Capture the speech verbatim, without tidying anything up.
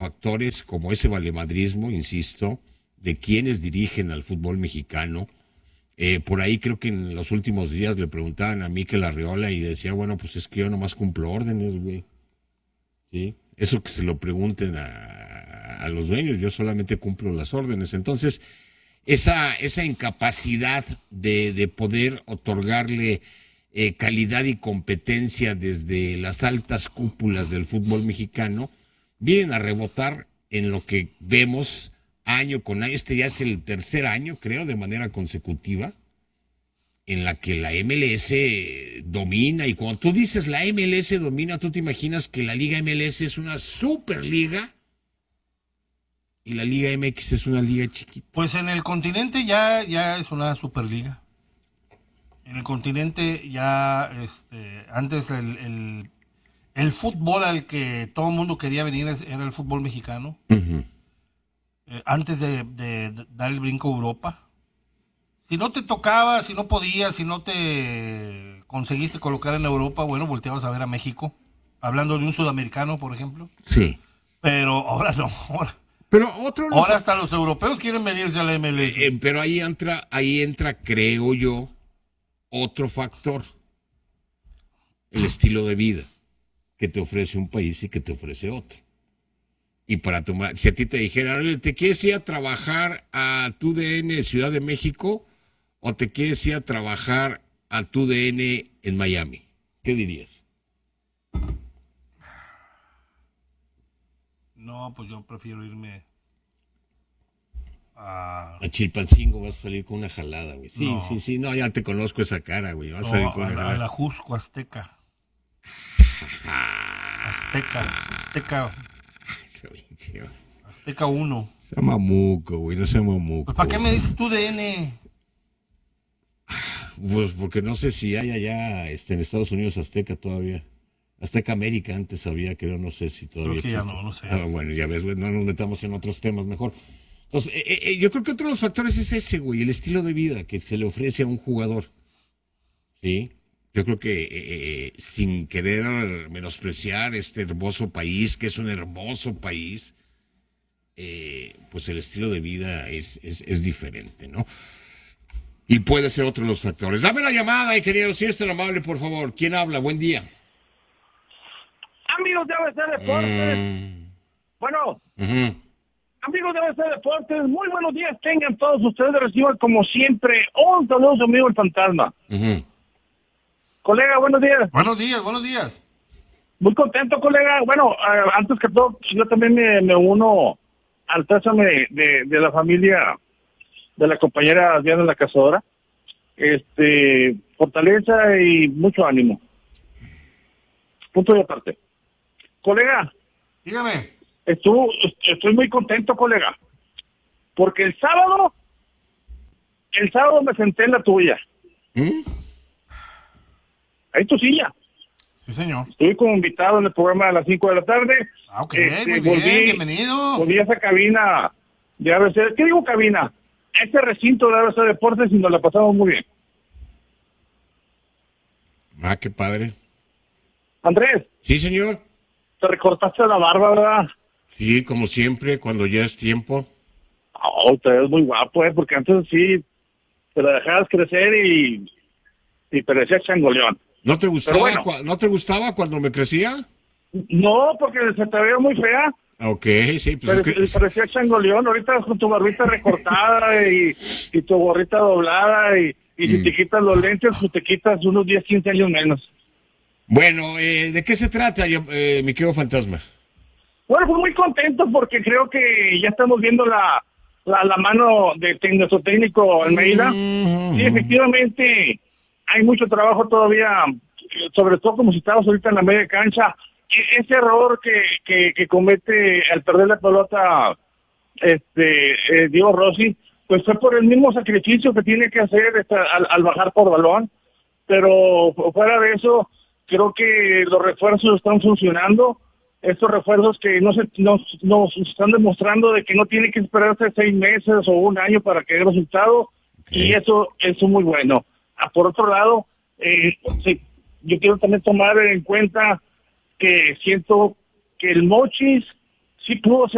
factores como ese valemadrismo, insisto, de quienes dirigen al fútbol mexicano. Eh, por ahí creo que en los últimos días le preguntaban a Mikel Arriola y decía, bueno, pues es que yo nomás cumplo órdenes, güey. ¿Sí? Eso que se lo pregunten a, a los dueños, yo solamente cumplo las órdenes. Entonces, esa, esa incapacidad de, de poder otorgarle eh, calidad y competencia desde las altas cúpulas del fútbol mexicano, vienen a rebotar en lo que vemos año con año. Este ya es el tercer año, creo, de manera consecutiva, en la que la M L S domina. Y cuando tú dices la M L S domina, tú te imaginas que la Liga M L S es una superliga y la Liga M X es una liga chiquita. Pues en el continente ya, ya es una superliga. En el continente ya, este, antes el, el, el fútbol al que todo el mundo quería venir era el fútbol mexicano. Uh-huh. Eh, antes de, de, de dar el brinco a Europa. Si no te tocaba, si no podías, si no te conseguiste colocar en Europa, bueno, volteabas a ver a México. Hablando de un sudamericano, por ejemplo. Sí. Pero ahora no. Ahora, pero otro ahora los... hasta los europeos quieren medirse a la M L S. Eh, pero ahí entra, ahí entra, creo yo, otro factor. El estilo de vida que te ofrece un país y que te ofrece otro. Y para tomar, si a ti te dijeran, oye, ¿te quieres ir a trabajar a tu D N Ciudad de México o te quieres ir a trabajar a tu D N en Miami? ¿Qué dirías? No, pues yo prefiero irme a... A Chilpancingo vas a salir con una jalada, güey. Sí, no. sí, sí, no, ya te conozco esa cara, güey. Vas no, a salir con a, una la, jalada. a la Jusco Azteca. Azteca, Azteca. Azteca uno. Sea mamuco, güey, no sea mamuco. Pues, ¿para qué me dices tu D N? Pues porque no sé si hay allá este, en Estados Unidos Azteca todavía. Azteca América antes había, creo, no sé si todavía creo que existe. ya no, no sé. Ah, bueno, ya ves, güey, no nos metamos en otros temas mejor. Entonces, eh, eh, yo creo que otro de los factores es ese, güey, el estilo de vida que se le ofrece a un jugador. ¿Sí? Yo creo que eh, eh, sin querer menospreciar este hermoso país, que es un hermoso país, eh, pues el estilo de vida es, es, es diferente, ¿no? Y puede ser otro de los factores. Dame la llamada, ingeniero, si es tan amable, por favor. ¿Quién habla? Buen día. Amigos de A B C Deportes. Mm. Bueno. Uh-huh. Amigos de A B C Deportes, muy buenos días tengan todos ustedes. Reciban como siempre un saludo a su amigo el Fantasma. Uh-huh. Colega, buenos días. Buenos días, buenos días. Muy contento, colega. Bueno, uh, antes que todo, yo también me, me uno al pésame de, de, de la familia de la compañera Diana La Cazadora. Este, fortaleza y mucho ánimo. Punto de aparte. Colega. Dígame. Estuvo, estoy muy contento, colega. Porque el sábado, el sábado me senté en la tuya. ¿Mm? Ahí tu silla. Sí, señor. Estuve como invitado en el programa a las cinco de la tarde. Ah, ok, este, muy bien, volví, bienvenido. Volví a esa cabina de A B C. ¿Qué digo cabina? Este recinto de A B C Deportes y nos la pasamos muy bien. Ah, qué padre. Andrés. Sí, señor. Te recortaste la barba, ¿verdad? Sí, como siempre, cuando ya es tiempo. Oh, te ves muy guapo, ¿eh? Porque antes sí te la dejabas crecer y, y parecía changoleón. ¿No te gustaba, bueno, cua- ¿No te gustaba cuando me crecía? No, porque se te veía muy fea. Ok, sí. Pues Pero, es que, se parecía changoleón. Ahorita con tu barbita recortada y, y tu gorrita doblada y, y Mm. si te quitas los lentes, pues te quitas unos diez, quince años menos. Bueno, eh, ¿de qué se trata, yo, eh, mi querido Fantasma? Bueno, pues muy contento porque creo que ya estamos viendo la, la, la mano de te- nuestro técnico Almeida. Mm-hmm. Sí, efectivamente, hay mucho trabajo todavía, sobre todo como si estamos ahorita en la media cancha. E- Ese error que, que, que comete al perder la pelota este eh, Diego Rossi, pues fue por el mismo sacrificio que tiene que hacer este, al, al bajar por balón. Pero fuera de eso, creo que los refuerzos están funcionando. Estos refuerzos que no se, nos, nos están demostrando de que no tiene que esperarse seis meses o un año para que dé resultado, Okay. y eso es muy bueno. Ah, por otro lado, eh, sí, yo quiero también tomar en cuenta que siento que el Mochis sí pudo ser